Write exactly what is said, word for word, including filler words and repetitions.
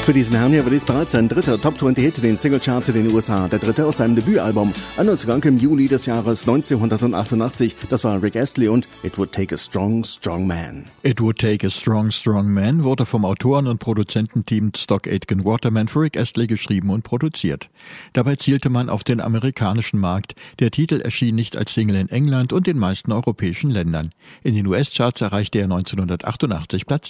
Für diesen Herrn hier war dies bereits sein dritter Top zwanzig Hit in den Singlecharts in den U S A, der dritte aus seinem Debütalbum, Anzugang im Juli des Jahres neunzehnhundertachtundachtzig. Das war Rick Astley und It Would Take a Strong, Strong Man. It Would Take a Strong, Strong Man wurde vom Autoren- und Produzententeam Stock Aitken Waterman für Rick Astley geschrieben und produziert. Dabei zielte man auf den amerikanischen Markt. Der Titel erschien nicht als Single in England und den meisten europäischen Ländern. In den U S-Charts erreichte er neunzehnhundertachtundachtzig Platz